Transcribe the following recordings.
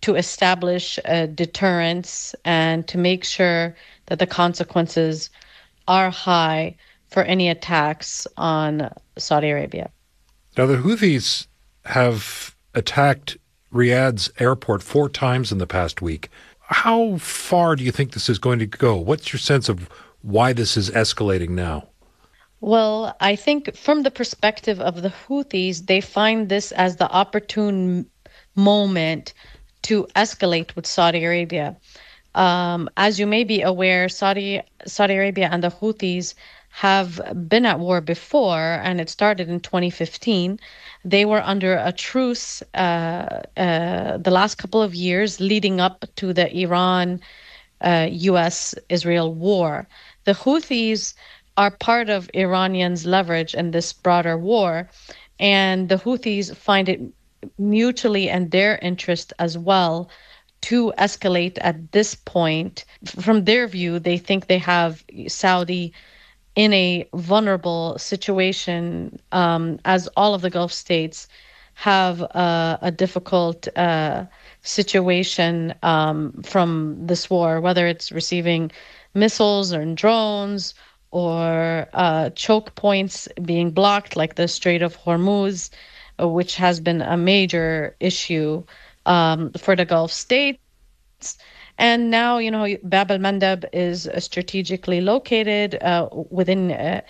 to establish a deterrence and to make sure that the consequences are high for any attacks on Saudi Arabia. Now, the Houthis have attacked Riyadh's airport 4 times in the past week. How far do you think this is going to go? What's your sense of why this is escalating now? Well, I think from the perspective of the Houthis, they find this as the opportune moment to escalate with Saudi Arabia. As you may be aware, Saudi Arabia and the Houthis have been at war before, and it started in 2015. They were under a truce the last couple of years leading up to the Iran U.S.-Israel war. The Houthis are part of Iranians' leverage in this broader war, and the Houthis find it mutually in their interest as well to escalate at this point. From their view, they think they have Saudi in a vulnerable situation, as all of the Gulf states have a difficult situation from this war, whether it's receiving missiles or drones or choke points being blocked, like the Strait of Hormuz, which has been a major issue for the Gulf states. And now, Bab al-Mandab is strategically located within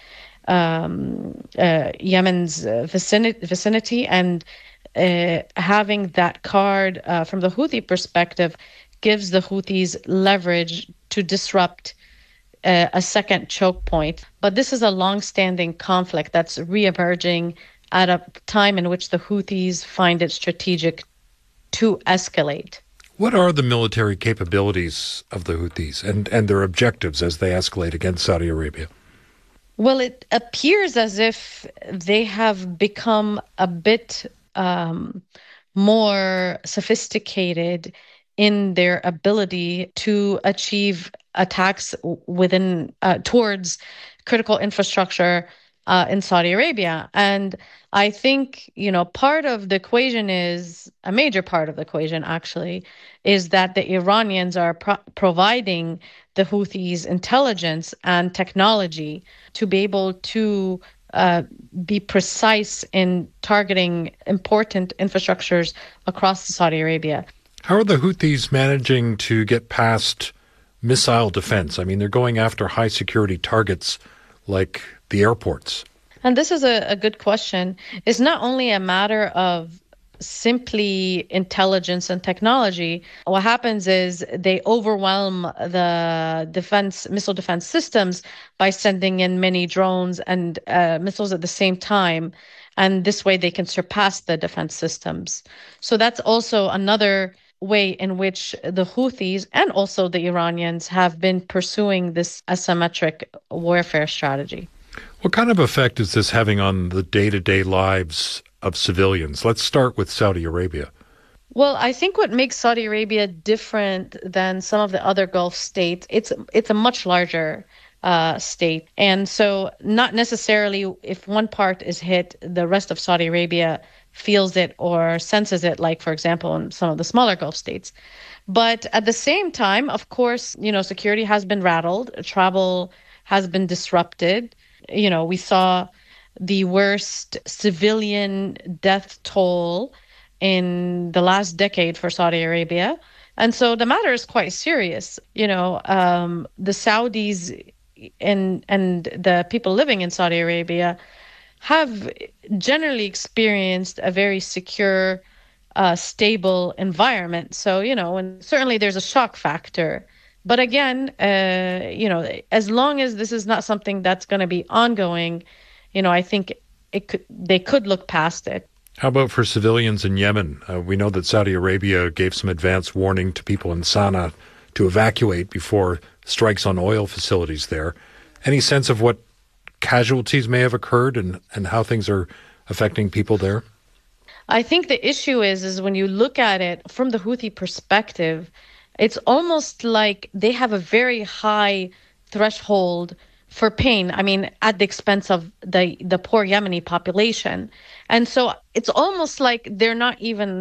Yemen's vicinity, and having that card from the Houthi perspective gives the Houthis leverage to disrupt a second choke point. But this is a long-standing conflict that's reemerging at a time in which the Houthis find it strategic to escalate. What are the military capabilities of the Houthis and their objectives as they escalate against Saudi Arabia? Well, it appears as if they have become a bit more sophisticated in their ability to achieve attacks towards critical infrastructure in Saudi Arabia. And I think, part of the equation a major part of the equation actually, is that the Iranians are providing the Houthis intelligence and technology to be able to be precise in targeting important infrastructures across Saudi Arabia. How are the Houthis managing to get past missile defense? I mean, they're going after high security targets like the airports. And this is a good question. It's not only a matter of simply intelligence and technology. What happens is they overwhelm the missile defense systems by sending in many drones and missiles at the same time. And this way they can surpass the defense systems. So that's also another way in which the Houthis and also the Iranians have been pursuing this asymmetric warfare strategy. What kind of effect is this having on the day-to-day lives of civilians? Let's start with Saudi Arabia. Well, I think what makes Saudi Arabia different than some of the other Gulf states, it's a much larger state. And so not necessarily if one part is hit, the rest of Saudi Arabia feels it or senses it, like, for example, in some of the smaller Gulf states. But at the same time, of course, security has been rattled. Travel has been disrupted. We saw the worst civilian death toll in the last decade for Saudi Arabia. And so the matter is quite serious. The Saudis and the people living in Saudi Arabia have generally experienced a very secure, stable environment. So, and certainly there's a shock factor. But again, as long as this is not something that's going to be ongoing, I think they could look past it. How about for civilians in Yemen? We know that Saudi Arabia gave some advance warning to people in Sana'a to evacuate before strikes on oil facilities there. Any sense of what casualties may have occurred and how things are affecting people there? I think the issue is when you look at it from the Houthi perspective, it's almost like they have a very high threshold for pain. I mean, at the expense of the poor Yemeni population. And so it's almost like they're not even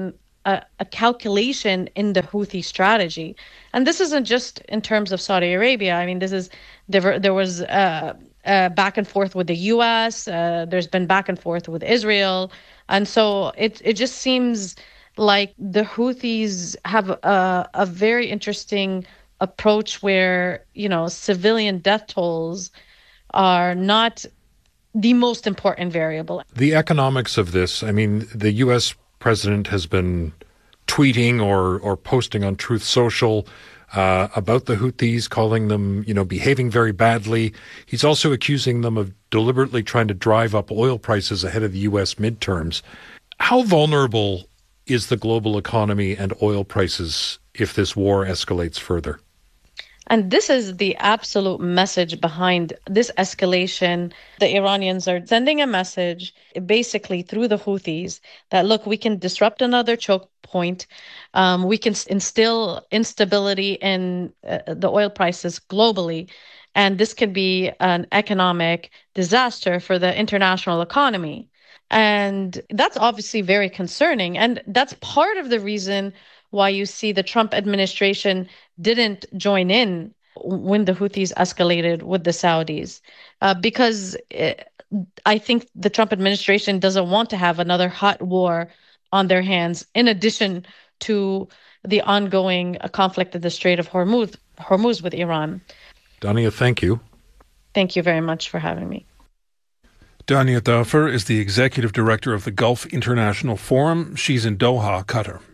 a calculation in the Houthi strategy. And this isn't just in terms of Saudi Arabia. I mean, there was back and forth with the U.S. There's been back and forth with Israel, and so it just seems like the Houthis have a very interesting approach where, civilian death tolls are not the most important variable. The economics of this, I mean, the U.S. president has been tweeting or posting on Truth Social about the Houthis, calling them, behaving very badly. He's also accusing them of deliberately trying to drive up oil prices ahead of the U.S. midterms. How vulnerable is the global economy and oil prices if this war escalates further? And this is the absolute message behind this escalation. The Iranians are sending a message basically through the Houthis that, look, we can disrupt another choke point. We can instill instability in the oil prices globally. And this could be an economic disaster for the international economy. And that's obviously very concerning. And that's part of the reason why you see the Trump administration didn't join in when the Houthis escalated with the Saudis, because I think the Trump administration doesn't want to have another hot war on their hands, in addition to the ongoing conflict at the Strait of Hormuz with Iran. Dania, thank you. Thank you very much for having me. Dania Dafer is the executive director of the Gulf International Forum. She's in Doha, Qatar.